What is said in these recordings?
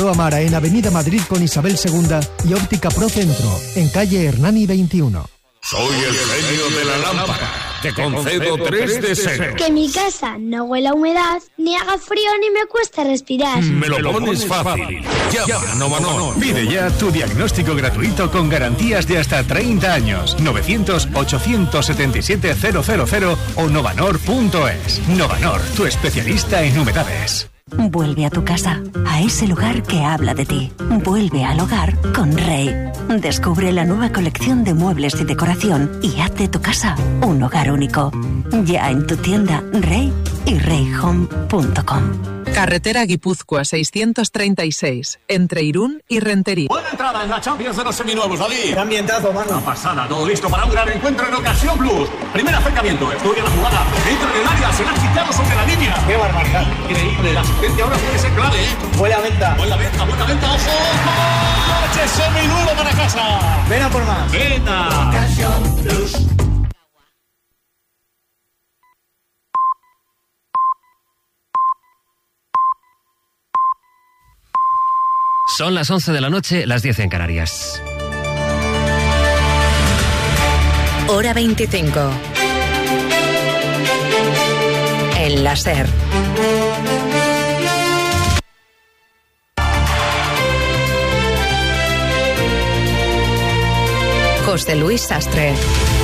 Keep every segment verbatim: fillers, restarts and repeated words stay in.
Pro Amara en Avenida Madrid con Isabel segunda y Óptica Pro Centro, en calle Hernani veintiuno. Soy el genio de la lámpara. Te concedo tres deseos. Que mi casa no huela a humedad, ni haga frío ni me cueste respirar. Me lo pones fácil. Llama a Novanor. Pide ya tu diagnóstico gratuito con garantías de hasta treinta años. novecientos, ochocientos setenta y siete, cero cero cero o novanor punto es. Novanor, tu especialista en humedades. Vuelve a tu casa, a ese lugar que habla de ti. Vuelve al hogar con Rey. Descubre la nueva colección de muebles y decoración y haz de tu casa un hogar único. Ya en tu tienda Rey y rey home punto com. Carretera Guipúzcoa seiscientos treinta y seis, entre Irún y Rentería. Buena entrada en la Champions de los seminuevos, David. ¡Qué ambientazo, mano! Una pasada, todo listo para un gran encuentro en Ocasión Plus. Primer acercamiento, estudia la jugada, dentro del área, se la ha quitado sobre la línea. ¡Qué barbaridad! Increíble, la asistencia ahora puede ser clave, ¿eh? Buena venta. Buena venta, buena venta, ojo. ¡Coche seminuevo para casa! Ven a por más. ¡Venta! Ocasión Plus. Son las once de la noche, las diez en Canarias. Hora veinticinco. En la SER. José Luis Sastre.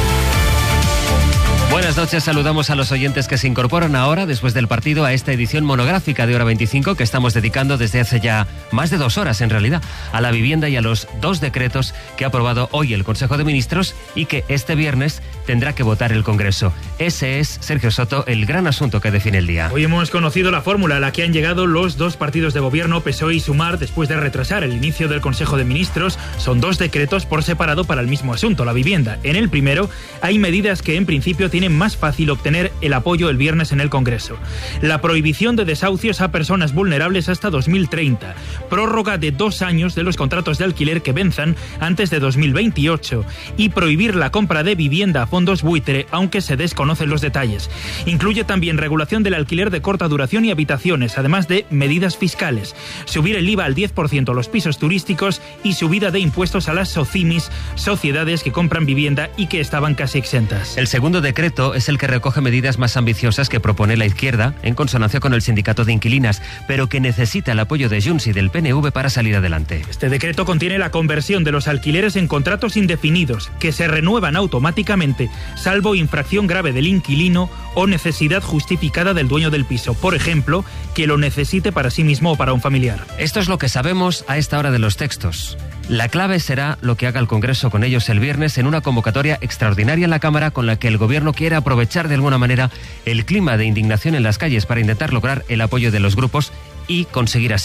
Buenas noches, saludamos a los oyentes que se incorporan ahora, después del partido, a esta edición monográfica de Hora veinticinco que estamos dedicando desde hace ya más de dos horas, en realidad, a la vivienda y a los dos decretos que ha aprobado hoy el Consejo de Ministros y que este viernes tendrá que votar el Congreso. Ese es, Sergio Soto, el gran asunto que define el día. Hoy hemos conocido la fórmula a la que han llegado los dos partidos de gobierno, P S O E y Sumar, después de retrasar el inicio del Consejo de Ministros. Son dos decretos por separado para el mismo asunto, la vivienda. En el primero hay medidas que en principio tienen más fácil obtener el apoyo el viernes en el Congreso. La prohibición de desahucios a personas vulnerables hasta dos mil treinta, prórroga de dos años de los contratos de alquiler que venzan antes de dos mil veintiocho y prohibir la compra de vivienda a fondos buitre, aunque se desconocen los detalles. Incluye también regulación del alquiler de corta duración y habitaciones, además de medidas fiscales, subir el I V A al diez por ciento a los pisos turísticos y subida de impuestos a las SOCIMIS, sociedades que compran vivienda y que estaban casi exentas. El segundo decreto es el que recoge medidas más ambiciosas que propone la izquierda, en consonancia con el sindicato de inquilinas, pero que necesita el apoyo de Junts y del P N V para salir adelante. Este decreto contiene la conversión de los alquileres en contratos indefinidos, que se renuevan automáticamente, salvo infracción grave del inquilino o necesidad justificada del dueño del piso, por ejemplo, que lo necesite para sí mismo o para un familiar. Esto es lo que sabemos a esta hora de los textos. La clave será lo que haga el Congreso con ellos el viernes en una convocatoria extraordinaria en la Cámara con la que el Gobierno quiere aprovechar de alguna manera el clima de indignación en las calles para intentar lograr el apoyo de los grupos y conseguir así